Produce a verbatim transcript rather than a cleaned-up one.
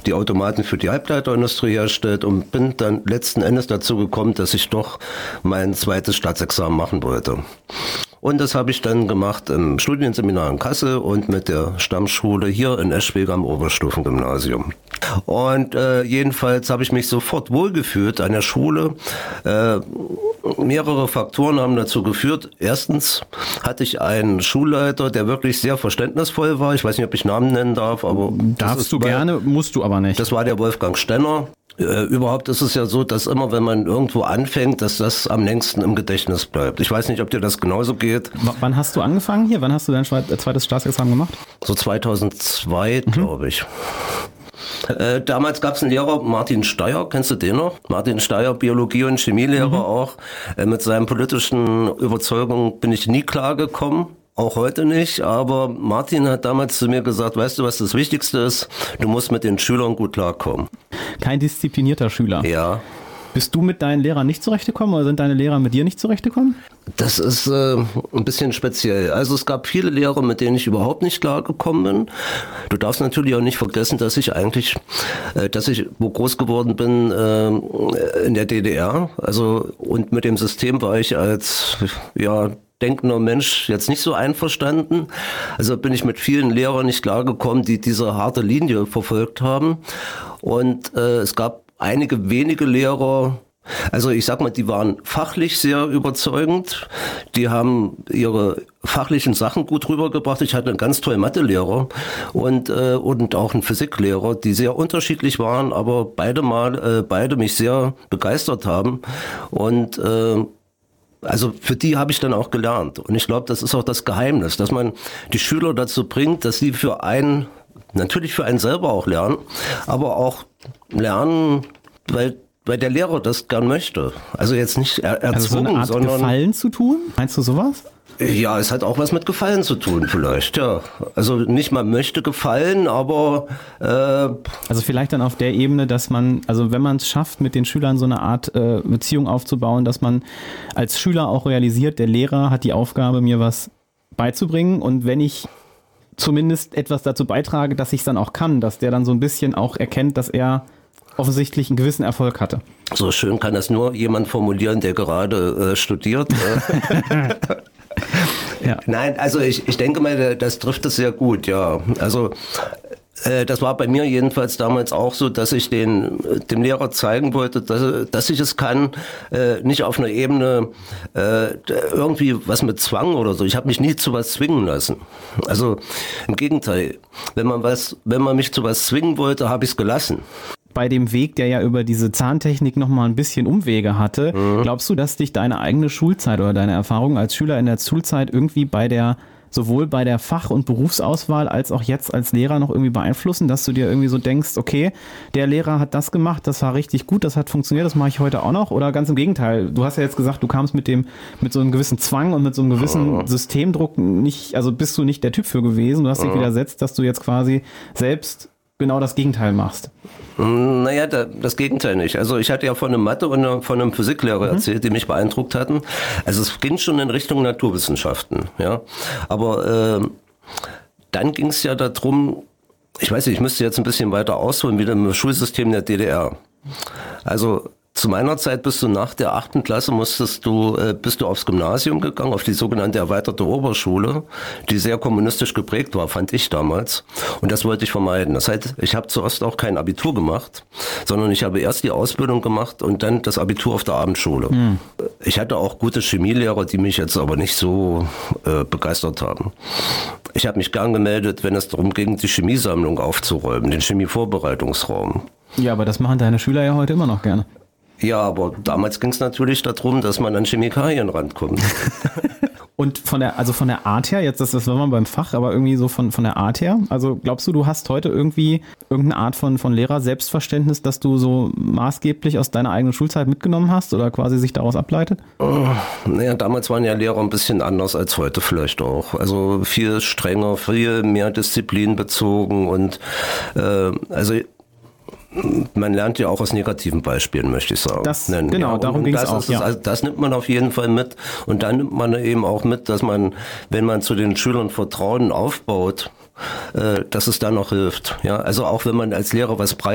die Automaten für die Halbleiterindustrie herstellt und bin dann letzten Endes dazu gekommen, dass ich doch mein zweites Staatsexamen machen wollte. Und das habe ich dann gemacht im Studienseminar in Kassel und mit der Stammschule hier in Eschwege am Oberstufengymnasium. Und äh, jedenfalls habe ich mich sofort wohlgefühlt an der Schule. Äh, mehrere Faktoren haben dazu geführt. Erstens hatte ich einen Schulleiter, der wirklich sehr verständnisvoll war. Ich weiß nicht, ob ich Namen nennen darf, aber darfst du gerne, musst du aber nicht. Das war der Wolfgang Stenner. Äh, überhaupt ist es ja so, dass immer, wenn man irgendwo anfängt, dass das am längsten im Gedächtnis bleibt. Ich weiß nicht, ob dir das genauso geht. W- wann hast du angefangen hier? Wann hast du dein zweites Staatsexamen gemacht? So zweitausendzwei, mhm. glaube ich. Äh, damals gab es einen Lehrer, Martin Steyer, kennst du den noch? Martin Steyer, Biologie- und Chemielehrer mhm. auch. Äh, mit seinen politischen Überzeugungen bin ich nie klargekommen. Auch heute nicht, aber Martin hat damals zu mir gesagt, weißt du, was das Wichtigste ist? Du musst mit den Schülern gut klarkommen. Kein disziplinierter Schüler. Ja. Bist du mit deinen Lehrern nicht zurechtgekommen oder sind deine Lehrer mit dir nicht zurechtgekommen? Das ist äh, ein bisschen speziell. Also es gab viele Lehrer, mit denen ich überhaupt nicht klargekommen bin. Du darfst natürlich auch nicht vergessen, dass ich eigentlich, äh, dass ich wo groß geworden bin äh, in der D D R. Also und mit dem System war ich als ja denkender Mensch jetzt nicht so einverstanden. Also bin ich mit vielen Lehrern nicht klargekommen, die diese harte Linie verfolgt haben. Und äh, es gab einige wenige Lehrer, also ich sag mal, die waren fachlich sehr überzeugend. Die haben ihre fachlichen Sachen gut rübergebracht. Ich hatte einen ganz tollen Mathelehrer und äh, und auch einen Physiklehrer, die sehr unterschiedlich waren, aber beide mal äh, beide mich sehr begeistert haben. Und äh, Also für die habe ich dann auch gelernt. Und ich glaube, das ist auch das Geheimnis, dass man die Schüler dazu bringt, dass sie für einen, natürlich für einen selber auch lernen, aber auch lernen, weil, weil der Lehrer das gern möchte. Also jetzt nicht er, erzwungen, also so eine Art sondern Gefallen zu tun? Meinst du sowas? Ja, es hat auch was mit Gefallen zu tun vielleicht, ja. Also nicht man möchte gefallen, aber... Äh also vielleicht dann auf der Ebene, dass man, also wenn man es schafft, mit den Schülern so eine Art äh, Beziehung aufzubauen, dass man als Schüler auch realisiert, der Lehrer hat die Aufgabe, mir was beizubringen und wenn ich zumindest etwas dazu beitrage, dass ich es dann auch kann, dass der dann so ein bisschen auch erkennt, dass er offensichtlich einen gewissen Erfolg hatte. So schön kann das nur jemand formulieren, der gerade äh, studiert. Ja. Nein, also ich, ich denke mal, das trifft es sehr gut, ja. Also äh, das war bei mir jedenfalls damals auch so, dass ich den, dem Lehrer zeigen wollte, dass, dass ich es kann, äh, nicht auf einer Ebene äh, irgendwie was mit Zwang oder so. Ich habe mich nie zu was zwingen lassen. Also im Gegenteil, wenn man was, wenn man mich zu was zwingen wollte, habe ich es gelassen. Bei dem Weg, der ja über diese Zahntechnik nochmal ein bisschen Umwege hatte, mhm. glaubst du, dass dich deine eigene Schulzeit oder deine Erfahrung als Schüler in der Schulzeit irgendwie bei der, sowohl bei der Fach- und Berufsauswahl als auch jetzt als Lehrer noch irgendwie beeinflussen, dass du dir irgendwie so denkst, okay, der Lehrer hat das gemacht, das war richtig gut, das hat funktioniert, das mache ich heute auch noch? Oder ganz im Gegenteil, du hast ja jetzt gesagt, du kamst mit dem, mit so einem gewissen Zwang und mit so einem gewissen mhm. Systemdruck nicht, also bist du nicht der Typ für gewesen, du hast dich mhm. widersetzt, dass du jetzt quasi selbst genau das Gegenteil machst. Naja, da, das Gegenteil nicht. Also ich hatte ja von einem Mathe- und von einem Physiklehrer mhm. erzählt, die mich beeindruckt hatten. Also es ging schon in Richtung Naturwissenschaften, ja. Aber äh, dann ging es ja darum, ich weiß nicht, ich müsste jetzt ein bisschen weiter ausholen, wieder im Schulsystem der D D R. Also zu meiner Zeit bist du nach der achten Klasse musstest du, äh, bist du aufs Gymnasium gegangen, auf die sogenannte erweiterte Oberschule, die sehr kommunistisch geprägt war, fand ich damals. Und das wollte ich vermeiden. Das heißt, ich habe zuerst auch kein Abitur gemacht, sondern ich habe erst die Ausbildung gemacht und dann das Abitur auf der Abendschule. Mhm. Ich hatte auch gute Chemielehrer, die mich jetzt aber nicht so äh, begeistert haben. Ich habe mich gern gemeldet, wenn es darum ging, die Chemiesammlung aufzuräumen, den Chemievorbereitungsraum. Ja, aber das machen deine Schüler ja heute immer noch gerne. Ja, aber damals ging es natürlich darum, dass man an Chemikalien rankommt. Und von der, also von der Art her, jetzt das, das war man beim Fach, aber irgendwie so von, von der Art her, also glaubst du, du hast heute irgendwie irgendeine Art von, von Lehrer-Selbstverständnis, dass du so maßgeblich aus deiner eigenen Schulzeit mitgenommen hast oder quasi sich daraus ableitet? Oh, naja, damals waren ja Lehrer ein bisschen anders als heute vielleicht auch. Also viel strenger, viel mehr disziplinbezogen und äh, also man lernt ja auch aus negativen Beispielen, möchte ich sagen. Das, genau, ja, darum ging es auch. Ist, ja. also das nimmt man auf jeden Fall mit. Und dann nimmt man eben auch mit, dass man, wenn man zu den Schülern Vertrauen aufbaut, äh, dass es dann noch hilft. Ja, also auch wenn man als Lehrer was preisgibt,